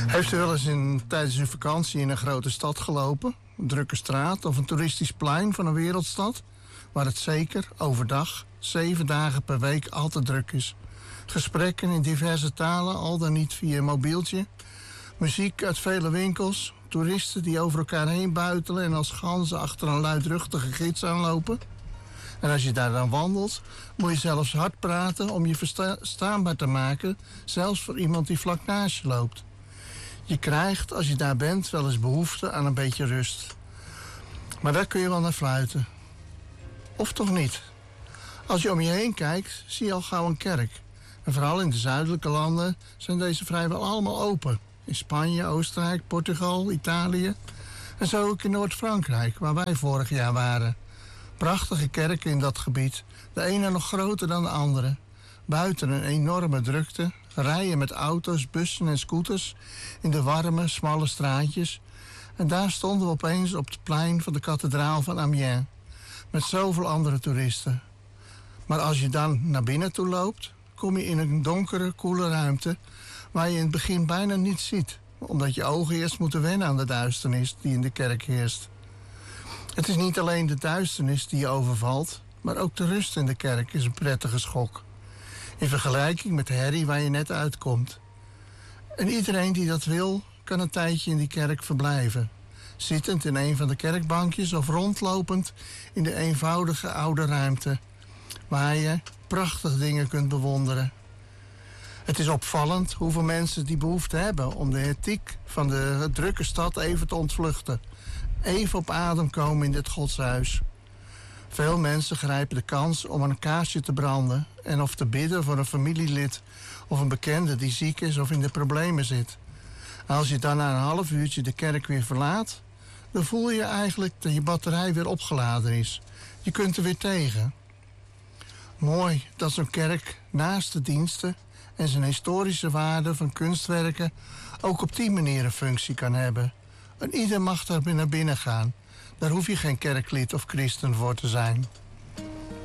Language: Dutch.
Heeft u wel eens tijdens uw vakantie in een grote stad gelopen? Een drukke straat of een toeristisch plein van een wereldstad? Waar het zeker overdag, 7 dagen per week altijd druk is. Gesprekken in diverse talen, al dan niet via een mobieltje. Muziek uit vele winkels. Toeristen die over elkaar heen buitelen en als ganzen achter een luidruchtige gids aanlopen. En als je daar dan wandelt, moet je zelfs hard praten om je verstaanbaar te maken. Zelfs voor iemand die vlak naast je loopt. Je krijgt, als je daar bent, wel eens behoefte aan een beetje rust. Maar daar kun je wel naar fluiten. Of toch niet? Als je om je heen kijkt, zie je al gauw een kerk. En vooral in de zuidelijke landen zijn deze vrijwel allemaal open. In Spanje, Oostenrijk, Portugal, Italië. En zo ook in Noord-Frankrijk, waar wij vorig jaar waren. Prachtige kerken in dat gebied. De ene nog groter dan de andere. Buiten een enorme drukte. Rijen met auto's, bussen en scooters. In de warme, smalle straatjes. En daar stonden we opeens op het plein van de kathedraal van Amiens. Met zoveel andere toeristen. Maar als je dan naar binnen toe loopt, kom je in een donkere, koele ruimte waar je in het begin bijna niets ziet. Omdat je ogen eerst moeten wennen aan de duisternis die in de kerk heerst. Het is niet alleen de duisternis die je overvalt, maar ook de rust in de kerk is een prettige schok. In vergelijking met de herrie waar je net uitkomt. En iedereen die dat wil, kan een tijdje in die kerk verblijven. Zittend in een van de kerkbankjes of rondlopend in de eenvoudige oude ruimte, waar je prachtige dingen kunt bewonderen. Het is opvallend hoeveel mensen die behoefte hebben om de hectiek van de drukke stad even te ontvluchten. Even op adem komen in dit godshuis. Veel mensen grijpen de kans om een kaarsje te branden en of te bidden voor een familielid of een bekende die ziek is of in de problemen zit. Als je dan na een half uurtje de kerk weer verlaat, dan voel je eigenlijk dat je batterij weer opgeladen is. Je kunt er weer tegen. Mooi dat zo'n kerk naast de diensten en zijn historische waarde van kunstwerken ook op die manier een functie kan hebben. En ieder mag daar naar binnen gaan. Daar hoef je geen kerklid of christen voor te zijn.